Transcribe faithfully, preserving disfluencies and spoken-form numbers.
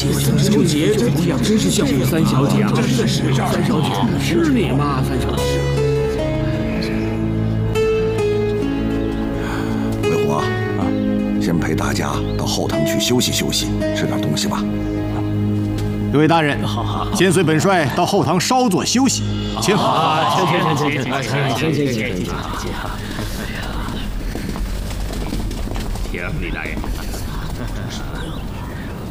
姐，秋姐这模样真是像我三小姐啊！真是三小姐，是你吗？三小姐。 魏虎啊，啊，先陪大家到后堂去休息休息，吃点东西吧。 各位大人，好好，先随本帅到后堂稍作休息，请。 好，请请请请请请请请请。听你来。